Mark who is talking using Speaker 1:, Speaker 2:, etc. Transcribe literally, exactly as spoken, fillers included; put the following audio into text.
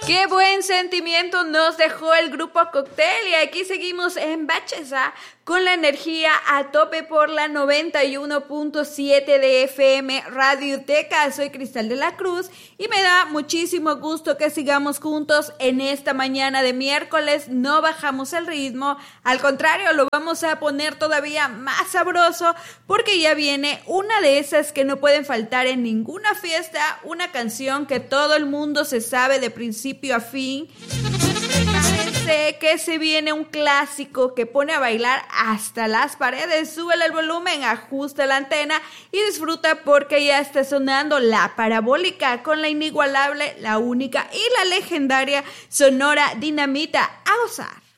Speaker 1: Qué buen sentimiento nos dejó el grupo Cóctel y aquí seguimos en Bacheza con la energía a tope por la noventa y uno punto siete de F M Radioteca. Soy Cristal de la Cruz y me da muchísimo gusto que sigamos juntos en esta mañana de miércoles. No bajamos el ritmo, al contrario, lo vamos a poner todavía más sabroso porque ya viene una de esas que no pueden faltar en ninguna fiesta, una canción que todo el mundo se sabe de principio a fin. Parece que se viene un clásico que pone a bailar hasta las paredes. Súbele el volumen, ajusta la antena y disfruta porque ya está sonando la parabólica con la inigualable, la única y la legendaria Sonora Dinamita. A gozar.